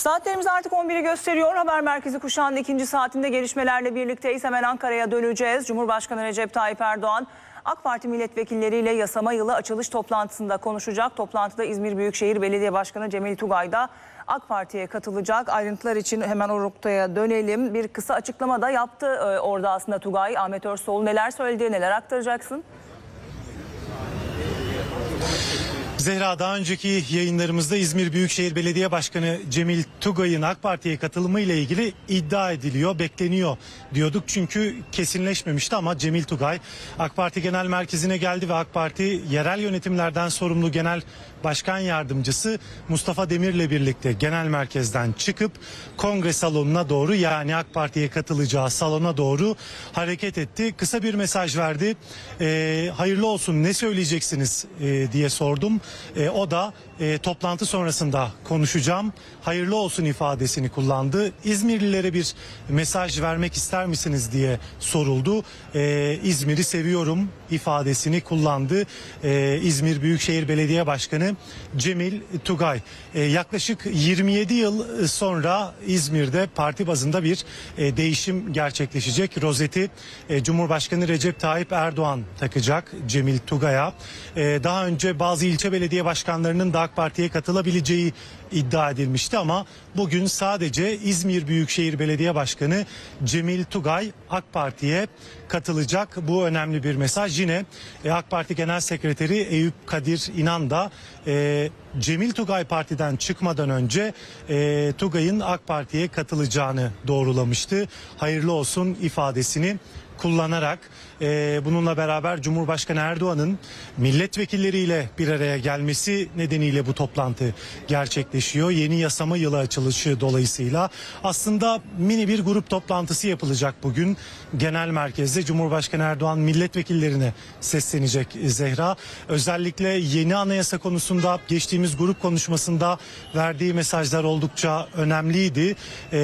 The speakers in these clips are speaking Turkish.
Saatlerimiz artık 11'i gösteriyor. Haber Merkezi kuşağının ikinci saatinde gelişmelerle birlikteyiz. Hemen Ankara'ya döneceğiz. Cumhurbaşkanı Recep Tayyip Erdoğan, AK Parti milletvekilleriyle yasama yılı açılış toplantısında konuşacak. Toplantıda İzmir Büyükşehir Belediye Başkanı Cemil Tugay da AK Parti'ye katılacak. Ayrıntılar için hemen o noktaya dönelim. Bir kısa açıklama da yaptı orada aslında Tugay. Ahmet Özsoğlu neler söyledi, neler aktaracaksın? Zehra, daha önceki yayınlarımızda İzmir Büyükşehir Belediye Başkanı Cemil Tugay'ın AK Parti'ye katılımı ile ilgili iddia ediliyor, bekleniyor diyorduk. Çünkü kesinleşmemişti ama Cemil Tugay AK Parti Genel Merkezi'ne geldi ve AK Parti yerel yönetimlerden sorumlu Genel Başkan Yardımcısı Mustafa Demir'le birlikte genel merkezden çıkıp kongre salonuna doğru, yani AK Parti'ye katılacağı salona doğru hareket etti. Kısa bir mesaj verdi. Hayırlı olsun, ne söyleyeceksiniz diye sordum. O da toplantı sonrasında konuşacağım, hayırlı olsun ifadesini kullandı. İzmirlilere bir mesaj vermek ister misiniz diye soruldu. İzmir'i seviyorum ifadesini kullandı. İzmir Büyükşehir Belediye Başkanı Cemil Tugay. Yaklaşık 27 yıl sonra İzmir'de parti bazında bir değişim gerçekleşecek. Rozeti Cumhurbaşkanı Recep Tayyip Erdoğan takacak Cemil Tugay'a. Daha önce bazı ilçe belediye başkanlarının da AK Parti'ye katılabileceği iddia edilmişti ama bugün sadece İzmir Büyükşehir Belediye Başkanı Cemil Tugay AK Parti'ye katılacak. Bu önemli bir mesaj. Yine AK Parti Genel Sekreteri Eyüp Kadir İnan da Cemil Tugay partiden çıkmadan önce Tugay'ın AK Parti'ye katılacağını doğrulamıştı. Hayırlı olsun ifadesini kullanarak. Bununla beraber Cumhurbaşkanı Erdoğan'ın milletvekilleriyle bir araya gelmesi nedeniyle bu toplantı gerçekleşiyor. Yeni yasama yılı açılışı dolayısıyla aslında mini bir grup toplantısı yapılacak bugün. Genel merkezde Cumhurbaşkanı Erdoğan milletvekillerine seslenecek Zehra. Özellikle yeni anayasa konusunda geçtiğimiz grup konuşmasında verdiği mesajlar oldukça önemliydi.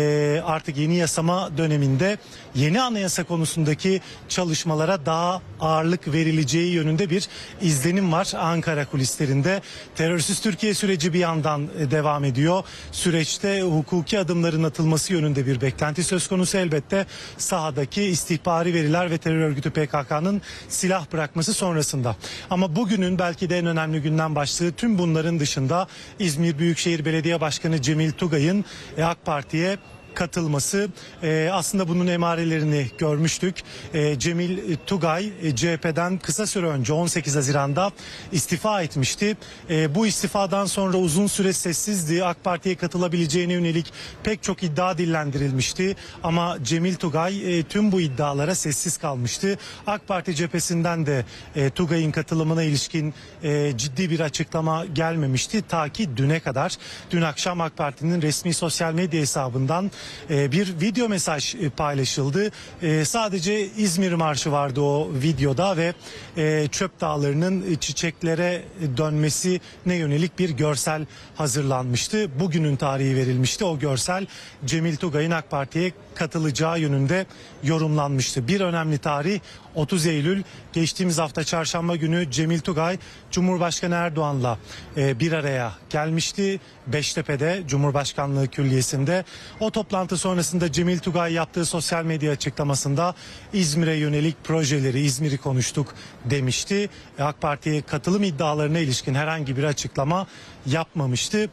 Artık yeni yasama döneminde yeni anayasa konusundaki çalışmalara daha ağırlık verileceği yönünde bir izlenim var Ankara kulislerinde. Terörsüz Türkiye süreci bir yandan devam ediyor. Süreçte hukuki adımların atılması yönünde bir beklenti söz konusu elbette. Sahadaki istihbari veriler ve terör örgütü PKK'nın silah bırakması sonrasında. Ama bugünün belki de en önemli gündem başlığı tüm bunların dışında İzmir Büyükşehir Belediye Başkanı Cemil Tugay'ın AK Parti'ye katılması. Aslında bunun emarelerini görmüştük. Cemil Tugay CHP'den kısa süre önce 18 Haziran'da istifa etmişti. Bu istifadan sonra uzun süre sessizdi. AK Parti'ye katılabileceğine yönelik pek çok iddia dillendirilmişti. Ama Cemil Tugay tüm bu iddialara sessiz kalmıştı. AK Parti cephesinden de Tugay'ın katılımına ilişkin ciddi bir açıklama gelmemişti. Ta ki düne kadar. Dün akşam AK Parti'nin resmi sosyal medya hesabından bir video mesaj paylaşıldı. Sadece İzmir Marşı vardı o videoda ve çöp dağlarının çiçeklere dönmesine yönelik bir görsel hazırlanmıştı. Bugünün tarihi verilmişti. O görsel Cemil Tugay'ın AK Parti'ye katılacağı yönünde yorumlanmıştı. Bir önemli tarih 30 Eylül geçtiğimiz hafta çarşamba günü Cemil Tugay Cumhurbaşkanı Erdoğan'la bir araya gelmişti. Beştepe'de Cumhurbaşkanlığı Külliyesi'nde. O toplantı sonrasında Cemil Tugay yaptığı sosyal medya açıklamasında İzmir'e yönelik projeleri, İzmir'i konuştuk demişti. AK Parti'ye katılım iddialarına ilişkin herhangi bir açıklama yapmamıştı.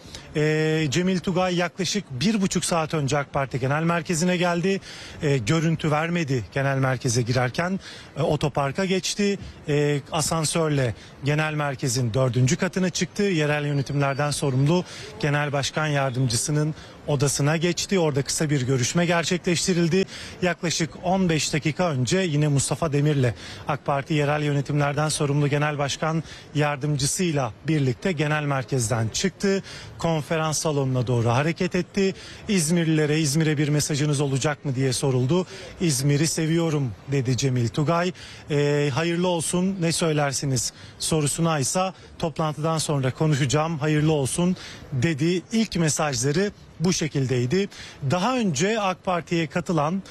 Cemil Tugay yaklaşık 1,5 saat önce AK Parti Genel Merkezi'ne geldi. Görüntü vermedi genel merkeze girerken. Otoparka geçti. Asansörle genel merkezin 4. katına çıktı. Yerel yönetimlerden sorumlu Genel Başkan Yardımcısının odasına geçti. Orada kısa bir görüşme gerçekleştirildi. Yaklaşık 15 dakika önce yine Mustafa Demir'le AK Parti yerel yönetimlerden sorumlu Genel Başkan Yardımcısıyla birlikte genel merkezden çıktı. Konferans salonuna doğru hareket etti. İzmirlilere, İzmir'e bir mesajınız olacak mı diye soruldu. İzmir'i seviyorum dedi Cemil Tugay. Hayırlı olsun, ne söylersiniz sorusuna ise toplantıdan sonra konuşacağım, hayırlı olsun dedi. İlk mesajları bu şekildeydi. Daha önce AK Parti'ye katılan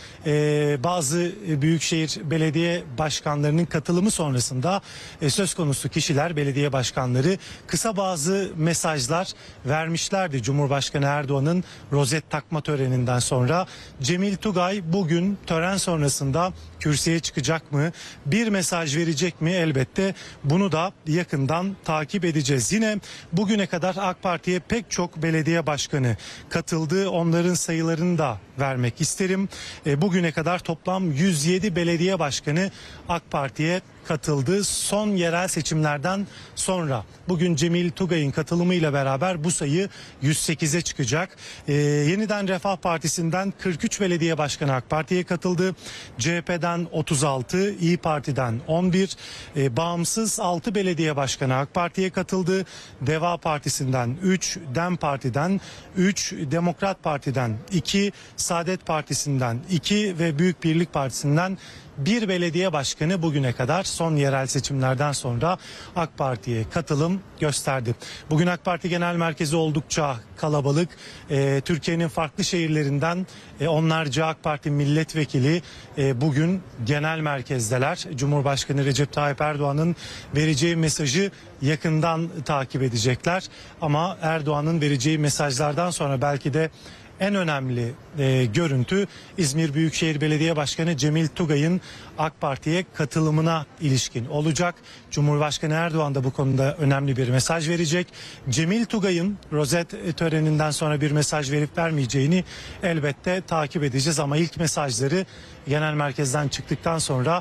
bazı büyükşehir belediye başkanlarının katılımı sonrasında söz konusu kişiler, belediye başkanları kısa bazı mesajlar vermişlerdi. Cumhurbaşkanı Erdoğan'ın rozet takma töreninden sonra Cemil Tugay bugün tören sonrasında kürsüye çıkacak mı? Bir mesaj verecek mi? Elbette bunu da yakından takip edeceğiz. Yine bugüne kadar AK Parti'ye pek çok belediye başkanı katıldı. Onların sayılarını da vermek isterim. Bugüne kadar toplam 107 belediye başkanı AK Parti'ye katıldı. Son yerel seçimlerden sonra bugün Cemil Tugay'ın katılımıyla beraber bu sayı 108'e çıkacak. Yeniden Refah Partisi'nden 43 belediye başkanı AK Parti'ye katıldı. CHP'den 36, İyi Parti'den 11, bağımsız 6 belediye başkanı AK Parti'ye katıldı. Deva Partisi'nden 3, DEM Parti'den 3, Demokrat Parti'den 2, Saadet Partisi'nden 2 ve Büyük Birlik Partisi'nden bir belediye başkanı bugüne kadar son yerel seçimlerden sonra AK Parti'ye katılım gösterdi. Bugün AK Parti Genel Merkezi oldukça kalabalık. Türkiye'nin farklı şehirlerinden onlarca AK Parti milletvekili bugün genel merkezdeler. Cumhurbaşkanı Recep Tayyip Erdoğan'ın vereceği mesajı yakından takip edecekler. Ama Erdoğan'ın vereceği mesajlardan sonra belki de en önemli görüntü İzmir Büyükşehir Belediye Başkanı Cemil Tugay'ın AK Parti'ye katılımına ilişkin olacak. Cumhurbaşkanı Erdoğan da bu konuda önemli bir mesaj verecek. Cemil Tugay'ın rozet töreninden sonra bir mesaj verip vermeyeceğini elbette takip edeceğiz. Ama ilk mesajları genel merkezden çıktıktan sonra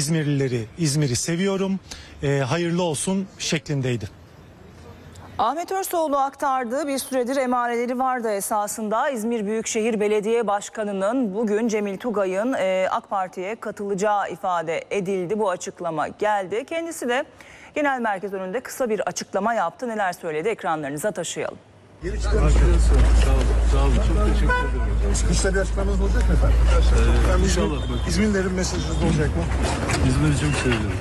İzmir'i seviyorum, hayırlı olsun şeklindeydi. Ahmet Örsoğlu aktardı. Bir süredir emareleri vardı esasında. İzmir Büyükşehir Belediye Başkanı'nın bugün Cemil Tugay'ın AK Parti'ye katılacağı ifade edildi. Bu açıklama geldi. Kendisi de genel merkez önünde kısa bir açıklama yaptı. Neler söyledi ekranlarınıza taşıyalım. Sağ olun, çok teşekkür ederim. Çıkışta bir açıklamanız olacak mı efendim? İnşallah. İzmirlilerin mesajı olacak mı? İzmir'i çok seviyorum.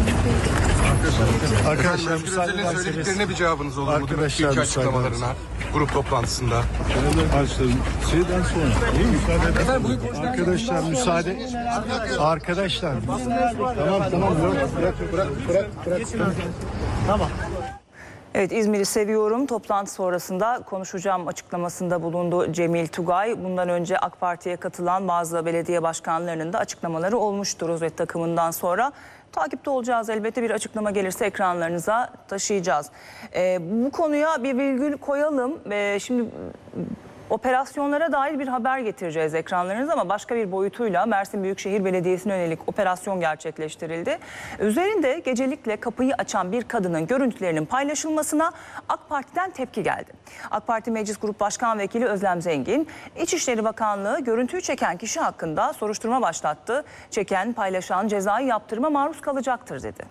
Arkadaşlar Özgür söylediklerine bir cevabınız olur mu? Arkadaşlar, İlk açıklamalarına, grup toplantısında. Genel başlarım şeyden sonra. İyi mi? Arkadaşlar müsaade. Arkadaşlar. Tamam bırak. Tamam. Evet, İzmir'i seviyorum. Toplantı sonrasında konuşacağım açıklamasında bulundu Cemil Tugay. Bundan önce AK Parti'ye katılan bazı belediye başkanlarının da açıklamaları olmuştur rozet takımından sonra. Takipte olacağız, elbette bir açıklama gelirse ekranlarınıza taşıyacağız. Bu konuya bir virgül koyalım. Şimdi operasyonlara dair bir haber getireceğiz ekranlarınıza ama başka bir boyutuyla Mersin Büyükşehir Belediyesi'ne yönelik operasyon gerçekleştirildi. Üzerinde gecelikle kapıyı açan bir kadının görüntülerinin paylaşılmasına AK Parti'den tepki geldi. AK Parti Meclis Grup Başkan Vekili Özlem Zengin, İçişleri Bakanlığı görüntüyü çeken kişi hakkında soruşturma başlattı. Çeken, paylaşan cezai yaptırıma maruz kalacaktır dedi.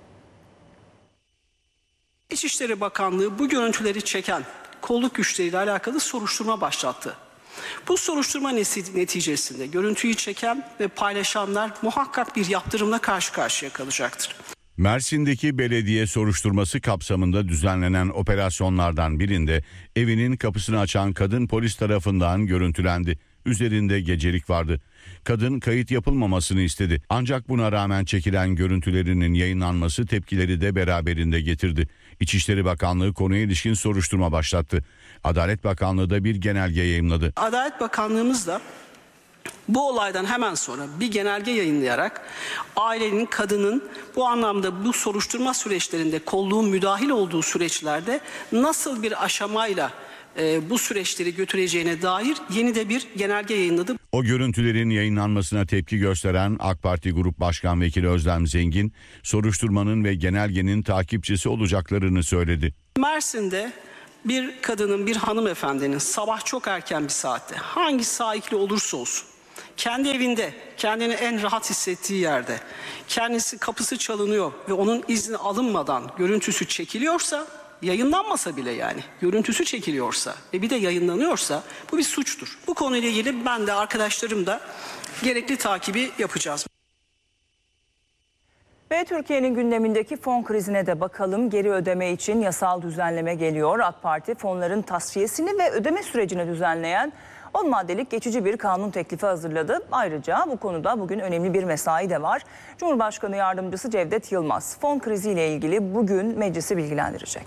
İçişleri Bakanlığı bu görüntüleri çeken kolluk güçleriyle alakalı soruşturma başlattı. Bu soruşturma neticesinde görüntüyü çeken ve paylaşanlar muhakkak bir yaptırımla karşı karşıya kalacaktır. Mersin'deki belediye soruşturması kapsamında düzenlenen operasyonlardan birinde evinin kapısını açan kadın polis tarafından görüntülendi. Üzerinde gecelik vardı. Kadın kayıt yapılmamasını istedi. Ancak buna rağmen çekilen görüntülerinin yayınlanması tepkileri de beraberinde getirdi. İçişleri Bakanlığı konuya ilişkin soruşturma başlattı. Adalet Bakanlığı da bir genelge yayımladı. Adalet Bakanlığımız da bu olaydan hemen sonra bir genelge yayınlayarak ailenin, kadının bu anlamda bu soruşturma süreçlerinde kolluğun müdahil olduğu süreçlerde nasıl bir aşamayla bu süreçleri götüreceğine dair yeni de bir genelge yayınladı. O görüntülerin yayınlanmasına tepki gösteren AK Parti Grup Başkan Vekili Özlem Zengin, soruşturmanın ve genelgenin takipçisi olacaklarını söyledi. Mersin'de bir kadının, bir hanımefendinin sabah çok erken bir saatte hangi sahikli olursa olsun kendi evinde, kendini en rahat hissettiği yerde kendisi kapısı çalınıyor ve onun izni alınmadan görüntüsü çekiliyorsa, yayınlanmasa bile yani görüntüsü çekiliyorsa ve bir de yayınlanıyorsa bu bir suçtur. Bu konuyla ilgili ben de arkadaşlarım da gerekli takibi yapacağız. Ve Türkiye'nin gündemindeki fon krizine de bakalım. Geri ödeme için yasal düzenleme geliyor. AK Parti fonların tasfiyesini ve ödeme sürecini düzenleyen 10 maddelik geçici bir kanun teklifi hazırladı. Ayrıca bu konuda bugün önemli bir mesai de var. Cumhurbaşkanı Yardımcısı Cevdet Yılmaz fon kriziyle ilgili bugün meclisi bilgilendirecek.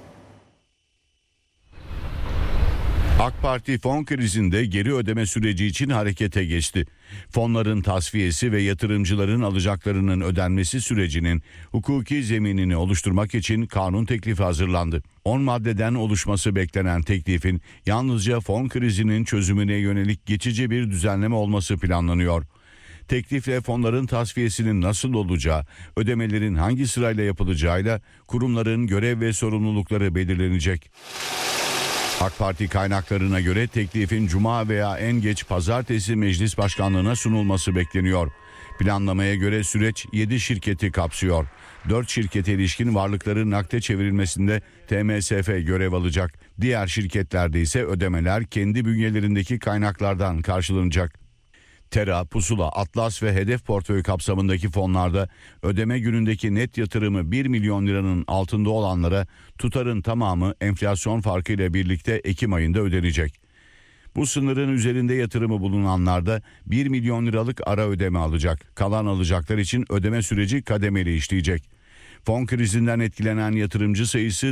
AK Parti fon krizinde geri ödeme süreci için harekete geçti. Fonların tasfiyesi ve yatırımcıların alacaklarının ödenmesi sürecinin hukuki zeminini oluşturmak için kanun teklifi hazırlandı. 10 maddeden oluşması beklenen teklifin yalnızca fon krizinin çözümüne yönelik geçici bir düzenleme olması planlanıyor. Teklifle fonların tasfiyesinin nasıl olacağı, ödemelerin hangi sırayla yapılacağıyla kurumların görev ve sorumlulukları belirlenecek. AK Parti kaynaklarına göre teklifin Cuma veya en geç Pazartesi Meclis Başkanlığı'na sunulması bekleniyor. Planlamaya göre süreç 7 şirketi kapsıyor. 4 şirkete ilişkin varlıkların nakde çevrilmesinde TMSF görev alacak. Diğer şirketlerde ise ödemeler kendi bünyelerindeki kaynaklardan karşılanacak. Tera, Pusula, Atlas ve Hedef portföy kapsamındaki fonlarda ödeme günündeki net yatırımı 1 milyon liranın altında olanlara tutarın tamamı enflasyon farkı ile birlikte Ekim ayında ödenecek. Bu sınırın üzerinde yatırımı bulunanlar da 1 milyon liralık ara ödeme alacak. Kalan alacaklar için ödeme süreci kademeli işleyecek. Fon krizinden etkilenen yatırımcı sayısı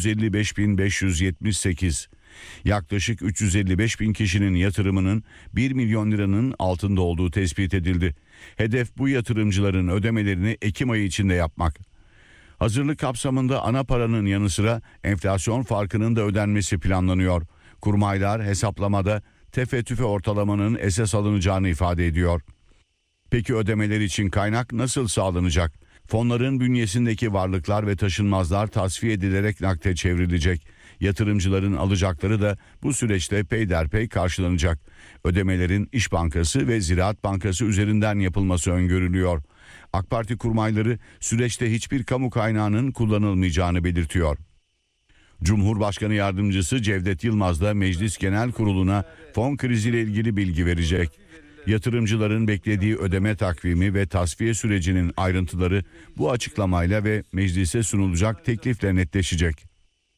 455.578. Yaklaşık 355 bin kişinin yatırımının 1 milyon liranın altında olduğu tespit edildi. Hedef bu yatırımcıların ödemelerini Ekim ayı içinde yapmak. Hazırlık kapsamında ana paranın yanı sıra enflasyon farkının da ödenmesi planlanıyor. Kurmaylar hesaplamada tefe tüfe ortalamanın esas alınacağını ifade ediyor. Peki ödemeler için kaynak nasıl sağlanacak? Fonların bünyesindeki varlıklar ve taşınmazlar tasfiye edilerek nakde çevrilecek. Yatırımcıların alacakları da bu süreçte peyderpey karşılanacak. Ödemelerin İş Bankası ve Ziraat Bankası üzerinden yapılması öngörülüyor. AK Parti kurmayları süreçte hiçbir kamu kaynağının kullanılmayacağını belirtiyor. Cumhurbaşkanı Yardımcısı Cevdet Yılmaz da Meclis Genel Kurulu'na fon kriziyle ilgili bilgi verecek. Yatırımcıların beklediği ödeme takvimi ve tasfiye sürecinin ayrıntıları bu açıklamayla ve meclise sunulacak teklifle netleşecek.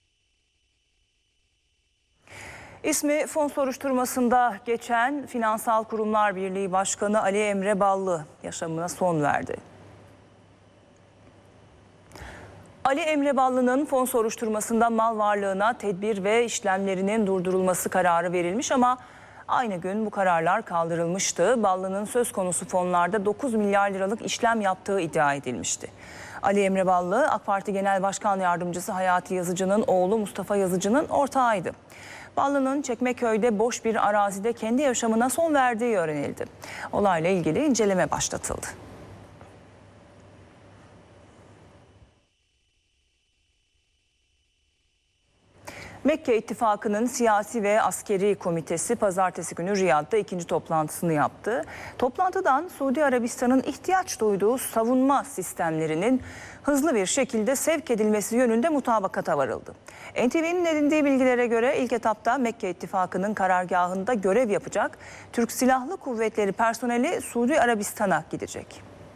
İsmi fon soruşturmasında geçen Finansal Kurumlar Birliği Başkanı Ali Emre Ballı yaşamına son verdi. Ali Emre Ballı'nın fon soruşturmasında mal varlığına tedbir ve işlemlerinin durdurulması kararı verilmiş ama aynı gün bu kararlar kaldırılmıştı. Ballı'nın söz konusu fonlarda 9 milyar liralık işlem yaptığı iddia edilmişti. Ali Emre Ballı, AK Parti Genel Başkan Yardımcısı Hayati Yazıcı'nın oğlu Mustafa Yazıcı'nın ortağıydı. Ballı'nın Çekmeköy'de boş bir arazide kendi yaşamına son verdiği öğrenildi. Olayla ilgili inceleme başlatıldı. Mekke İttifakı'nın siyasi ve askeri komitesi pazartesi günü Riyad'da ikinci toplantısını yaptı. Toplantıdan Suudi Arabistan'ın ihtiyaç duyduğu savunma sistemlerinin hızlı bir şekilde sevk edilmesi yönünde mutabakata varıldı. NTV'nin edindiği bilgilere göre ilk etapta Mekke İttifakı'nın karargahında görev yapacak Türk Silahlı Kuvvetleri personeli Suudi Arabistan'a gidecek.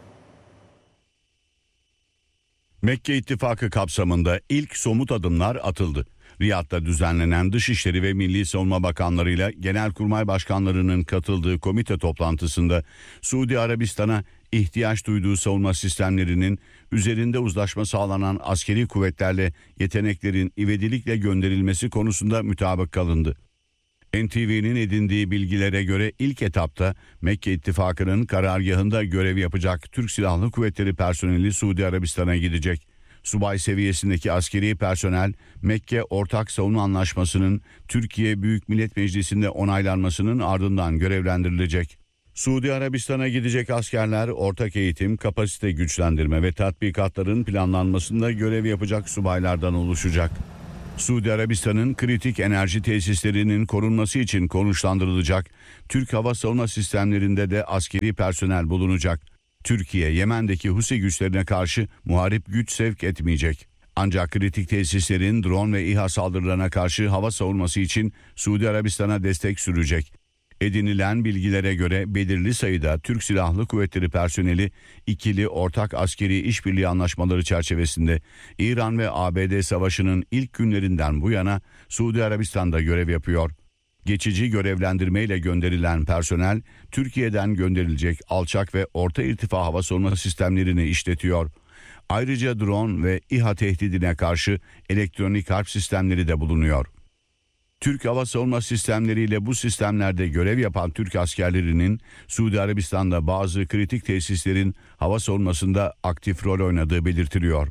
Mekke İttifakı kapsamında ilk somut adımlar atıldı. Riyad'da düzenlenen Dışişleri ve Milli Savunma Bakanlarıyla Genelkurmay Başkanlarının katıldığı komite toplantısında Suudi Arabistan'a ihtiyaç duyduğu savunma sistemlerinin üzerinde uzlaşma sağlanan askeri kuvvetlerle yeteneklerin ivedilikle gönderilmesi konusunda mutabık kalındı. NTV'nin edindiği bilgilere göre ilk etapta Mekke İttifakı'nın karargahında görev yapacak Türk Silahlı Kuvvetleri personeli Suudi Arabistan'a gidecek. Subay seviyesindeki askeri personel Mekke Ortak Savunma Anlaşması'nın Türkiye Büyük Millet Meclisi'nde onaylanmasının ardından görevlendirilecek. Suudi Arabistan'a gidecek askerler ortak eğitim, kapasite güçlendirme ve tatbikatların planlanmasında görev yapacak subaylardan oluşacak. Suudi Arabistan'ın kritik enerji tesislerinin korunması için konuşlandırılacak Türk hava savunma sistemlerinde de askeri personel bulunacak. Türkiye, Yemen'deki Husi güçlerine karşı muharip güç sevk etmeyecek. Ancak kritik tesislerin drone ve İHA saldırılarına karşı hava savunması için Suudi Arabistan'a destek sürecek. Edinilen bilgilere göre belirli sayıda Türk Silahlı Kuvvetleri personeli ikili ortak askeri işbirliği anlaşmaları çerçevesinde İran ve ABD savaşının ilk günlerinden bu yana Suudi Arabistan'da görev yapıyor. Geçici görevlendirmeyle gönderilen personel Türkiye'den gönderilecek alçak ve orta irtifa hava savunma sistemlerini işletiyor. Ayrıca drone ve İHA tehdidine karşı elektronik harp sistemleri de bulunuyor. Türk hava savunma sistemleriyle bu sistemlerde görev yapan Türk askerlerinin Suudi Arabistan'da bazı kritik tesislerin hava savunmasında aktif rol oynadığı belirtiliyor.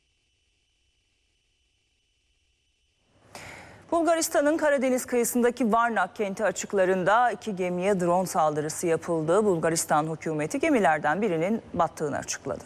Bulgaristan'ın Karadeniz kıyısındaki Varna kenti açıklarında 2 gemiye drone saldırısı yapıldı. Bulgaristan hükümeti gemilerden birinin battığını açıkladı.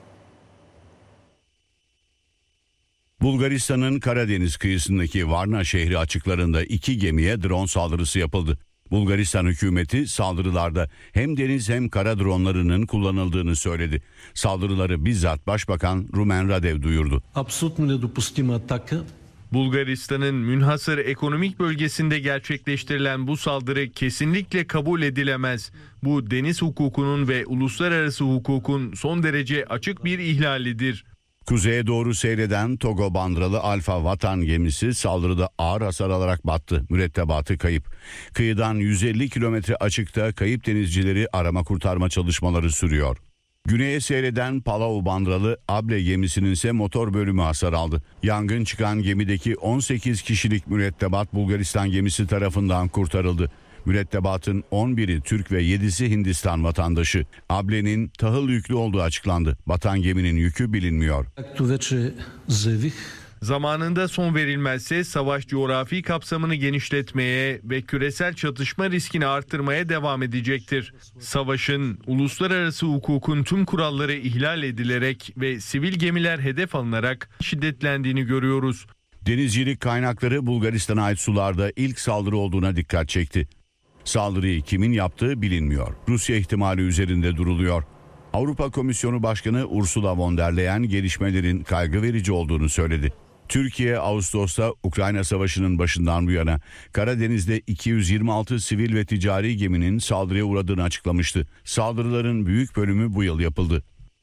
Bulgaristan'ın Karadeniz kıyısındaki Varna şehri açıklarında 2 gemiye drone saldırısı yapıldı. Bulgaristan hükümeti saldırılarda hem deniz hem kara dronlarının kullanıldığını söyledi. Saldırıları bizzat Başbakan Rumen Radev duyurdu. Абсолютно недопустима атака. Bulgaristan'ın münhasır ekonomik bölgesinde gerçekleştirilen bu saldırı kesinlikle kabul edilemez. Bu deniz hukukunun ve uluslararası hukukun son derece açık bir ihlalidir. Kuzeye doğru seyreden Togo bandıralı Alfa Vatan gemisi saldırıda ağır hasar alarak battı. Mürettebatı kayıp. Kıyıdan 150 kilometre açıkta kayıp denizcileri arama kurtarma çalışmaları sürüyor. Güneye seyreden Palau bandıralı Able gemisinin ise motor bölümü hasar aldı. Yangın çıkan gemideki 18 kişilik mürettebat Bulgaristan gemisi tarafından kurtarıldı. Mürettebatın 11'i Türk ve 7'si Hindistan vatandaşı. Able'nin tahıl yüklü olduğu açıklandı. Batan geminin yükü bilinmiyor. Както вече заявих, Zamanında son verilmezse savaş coğrafi kapsamını genişletmeye ve küresel çatışma riskini artırmaya devam edecektir. Savaşın uluslararası hukukun tüm kuralları ihlal edilerek ve sivil gemiler hedef alınarak şiddetlendiğini görüyoruz. Denizcilik kaynakları Bulgaristan'a ait sularda ilk saldırı olduğuna dikkat çekti. Saldırıyı kimin yaptığı bilinmiyor. Rusya ihtimali üzerinde duruluyor. Avrupa Komisyonu Başkanı Ursula von der Leyen gelişmelerin kaygı verici olduğunu söyledi. Türkiye Ağustos'ta Ukrayna Savaşı'nın başından bu yana Karadeniz'de 226 sivil ve ticari geminin saldırıya uğradığını açıklamıştı. Saldırıların büyük bölümü bu yıl yapıldı.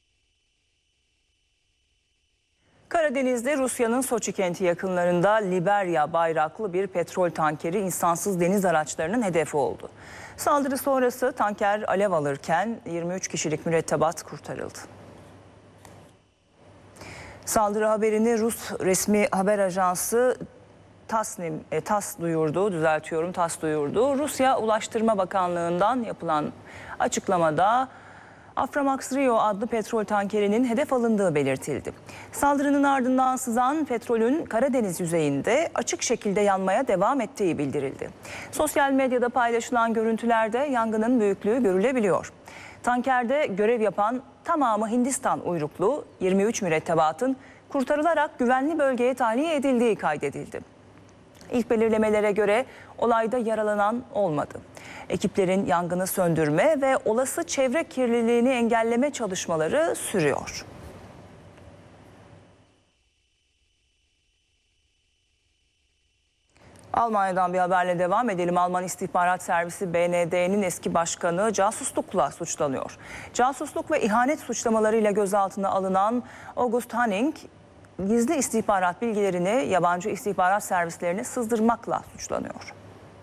Karadeniz'de Rusya'nın Soçi kenti yakınlarında Liberya bayraklı bir petrol tankeri insansız deniz araçlarının hedefi oldu. Saldırı sonrası tanker alev alırken 23 kişilik mürettebat kurtarıldı. Saldırı haberini Rus resmi haber ajansı TASS duyurdu. Rusya Ulaştırma Bakanlığı'ndan yapılan açıklamada Aframax Rio adlı petrol tankerinin hedef alındığı belirtildi. Saldırının ardından sızan petrolün Karadeniz yüzeyinde açık şekilde yanmaya devam ettiği bildirildi. Sosyal medyada paylaşılan görüntülerde yangının büyüklüğü görülebiliyor. Tankerde görev yapan tamamı Hindistan uyruklu 23 mürettebatın kurtarılarak güvenli bölgeye tahliye edildiği kaydedildi. İlk belirlemelere göre olayda yaralanan olmadı. Ekiplerin yangını söndürme ve olası çevre kirliliğini engelleme çalışmaları sürüyor. Almanya'dan bir haberle devam edelim. Alman İstihbarat Servisi BND'nin eski başkanı casuslukla suçlanıyor. Casusluk ve ihanet suçlamalarıyla gözaltına alınan August Hanning, gizli istihbarat bilgilerini yabancı istihbarat servislerine sızdırmakla suçlanıyor.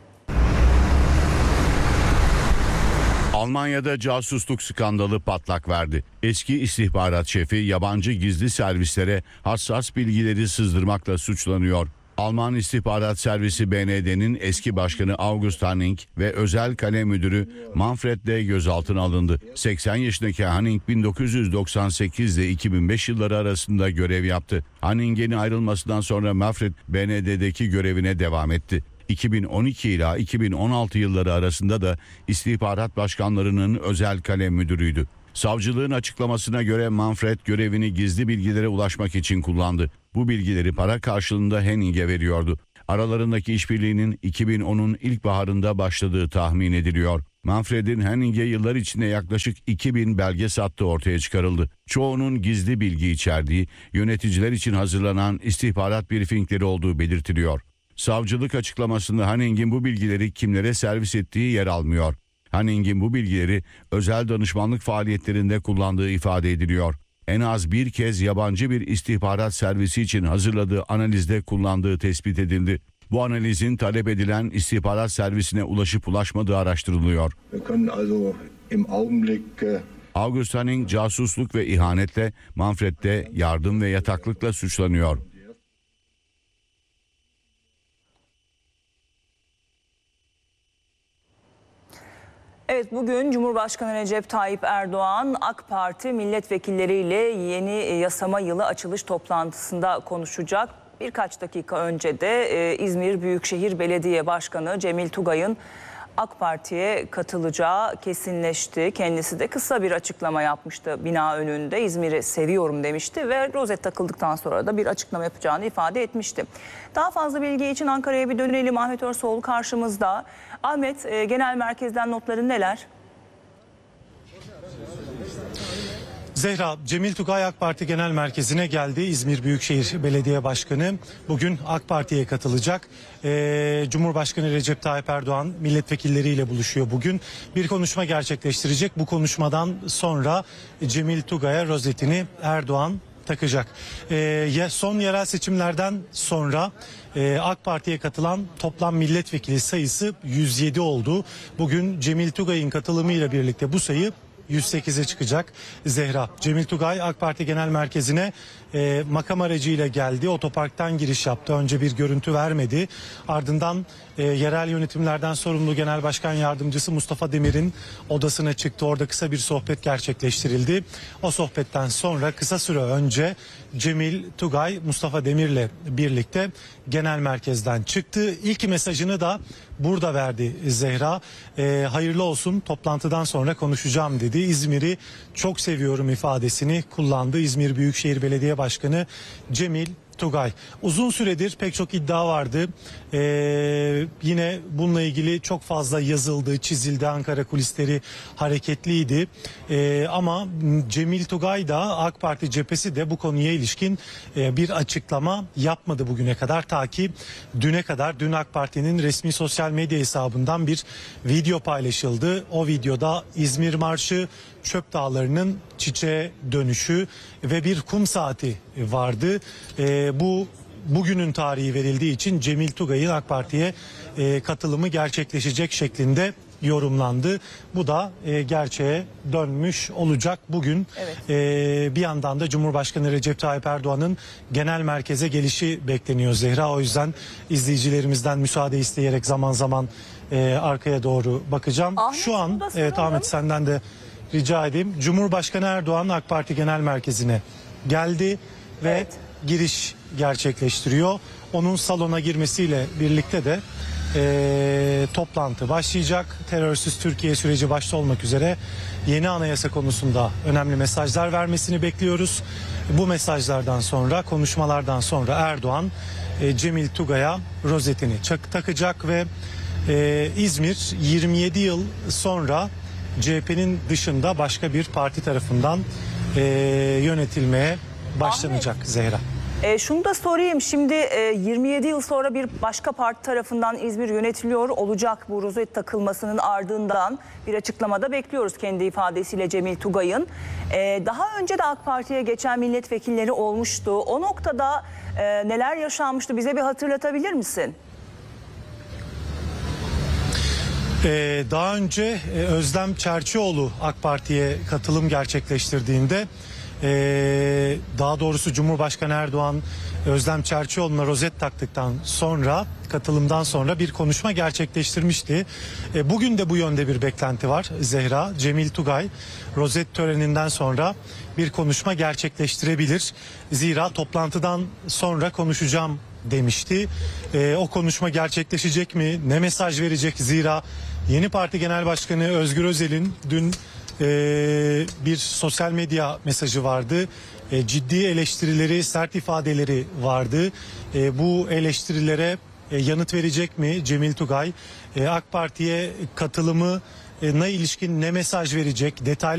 Almanya'da casusluk skandalı patlak verdi. Eski istihbarat şefi yabancı gizli servislere hassas bilgileri sızdırmakla suçlanıyor. Alman İstihbarat Servisi BND'nin eski başkanı August Hanning ve özel kalem müdürü Manfred de gözaltına alındı. 80 yaşındaki Hanning 1998 ile 2005 yılları arasında görev yaptı. Hanning'in ayrılmasından sonra Manfred BND'deki görevine devam etti. 2012 ila 2016 yılları arasında da istihbarat başkanlarının özel kalem müdürüydü. Savcılığın açıklamasına göre Manfred görevini gizli bilgilere ulaşmak için kullandı. Bu bilgileri para karşılığında Hanning'e veriyordu. Aralarındaki işbirliğinin 2010'un ilkbaharında başladığı tahmin ediliyor. Manfred'in Hanning'e yıllar içinde yaklaşık 2000 belge sattığı ortaya çıkarıldı. Çoğunun gizli bilgi içerdiği, yöneticiler için hazırlanan istihbarat briefingleri olduğu belirtiliyor. Savcılık açıklamasında Hanning'in bu bilgileri kimlere servis ettiği yer almıyor. Hanning'in bu bilgileri özel danışmanlık faaliyetlerinde kullandığı ifade ediliyor. En az bir kez yabancı bir istihbarat servisi için hazırladığı analizde kullandığı tespit edildi. Bu analizin talep edilen istihbarat servisine ulaşıp ulaşmadığı araştırılıyor. August Hanning casusluk ve ihanetle, Manfred'de yardım ve yataklıkla suçlanıyor. Evet, bugün Cumhurbaşkanı Recep Tayyip Erdoğan AK Parti milletvekilleriyle yeni yasama yılı açılış toplantısında konuşacak. Birkaç dakika önce de İzmir Büyükşehir Belediye Başkanı Cemil Tugay'ın AK Parti'ye katılacağı kesinleşti. Kendisi de kısa bir açıklama yapmıştı bina önünde. İzmir'i seviyorum demişti ve rozet takıldıktan sonra da bir açıklama yapacağını ifade etmişti. Daha fazla bilgi için Ankara'ya bir dönelim. Ahmet Örsoğlu karşımızda. Ahmet, genel merkezden notların neler? Zehra, Cemil Tugay AK Parti Genel Merkezi'ne geldi. İzmir Büyükşehir Belediye Başkanı bugün AK Parti'ye katılacak. Cumhurbaşkanı Recep Tayyip Erdoğan milletvekilleriyle buluşuyor bugün. Bir konuşma gerçekleştirecek. Bu konuşmadan sonra Cemil Tugay'a rozetini Erdoğan takacak. Son yerel seçimlerden sonra AK Parti'ye katılan toplam milletvekili sayısı 107 oldu. Bugün Cemil Tugay'ın katılımıyla birlikte bu sayı 108'e çıkacak. Zehra, Cemil Tugay AK Parti Genel Merkezi'ne makam aracıyla geldi. Otoparktan giriş yaptı. Önce bir görüntü vermedi. Ardından yerel yönetimlerden sorumlu Genel Başkan Yardımcısı Mustafa Demir'in odasına çıktı. Orada kısa bir sohbet gerçekleştirildi. O sohbetten sonra kısa süre önce Cemil Tugay Mustafa Demir'le birlikte genel merkezden çıktı. İlk mesajını da burada verdi Zehra. Hayırlı olsun, toplantıdan sonra konuşacağım dedi. İzmir'i çok seviyorum ifadesini kullandı. İzmir Büyükşehir Belediye Başkanı Cemil Tugay. Uzun süredir pek çok iddia vardı. Yine bununla ilgili çok fazla yazıldı, çizildi. Ankara kulisleri hareketliydi. Ama Cemil Tugay da AK Parti cephesi de bu konuya ilişkin bir açıklama yapmadı bugüne kadar. Ta ki düne kadar, dün AK Parti'nin resmi sosyal medya hesabından bir video paylaşıldı. O videoda İzmir Marşı, Çöp Dağları'nın çiçeğe dönüşü ve bir kum saati vardı. Bugünün tarihi verildiği için Cemil Tugay'ın AK Parti'ye katılımı gerçekleşecek şeklinde yorumlandı. Bu da gerçeğe dönmüş olacak bugün. Evet. Bir yandan da Cumhurbaşkanı Recep Tayyip Erdoğan'ın genel merkeze gelişi bekleniyor Zehra. O yüzden izleyicilerimizden müsaade isteyerek zaman zaman arkaya doğru bakacağım. Şu an evet Ahmet, senden de rica edeyim. Cumhurbaşkanı Erdoğan AK Parti Genel Merkezi'ne geldi ve giriş gerçekleştiriyor. Onun salona girmesiyle birlikte de toplantı başlayacak. Terörsüz Türkiye süreci başta olmak üzere yeni anayasa konusunda önemli mesajlar vermesini bekliyoruz. Bu mesajlardan sonra, konuşmalardan sonra Erdoğan Cemil Tugay'a rozetini takacak ve İzmir 27 yıl sonra CHP'nin dışında başka bir parti tarafından yönetilmeye başlanacak. Ahmet, Zehra. Şunu da sorayım, şimdi 27 yıl sonra bir başka parti tarafından İzmir yönetiliyor olacak. Bu rozet takılmasının ardından bir açıklamada bekliyoruz kendi ifadesiyle Cemil Tugay'ın. Daha önce de AK Parti'ye geçen milletvekilleri olmuştu. O noktada neler yaşanmıştı, bize bir hatırlatabilir misin? Daha önce Özlem Çerçioğlu AK Parti'ye katılım gerçekleştirdiğinde, daha doğrusu Cumhurbaşkanı Erdoğan Özlem Çerçioğlu'na rozet taktıktan sonra, katılımdan sonra bir konuşma gerçekleştirmişti. Bugün de bu yönde bir beklenti var Zehra. Cemil Tugay rozet töreninden sonra bir konuşma gerçekleştirebilir. Zira toplantıdan sonra konuşacağım demişti. O konuşma gerçekleşecek mi? Ne mesaj verecek? Zira yeni parti genel başkanı Özgür Özel'in dün bir sosyal medya mesajı vardı. Ciddi eleştirileri, sert ifadeleri vardı. Bu eleştirilere yanıt verecek mi Cemil Tugay? AK Parti'ye katılımına ilişkin ne mesaj verecek? Detaylı